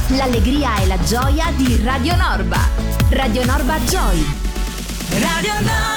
l'allegria e la gioia di Radio Norba. Radio Norba Joy. Radio Norba.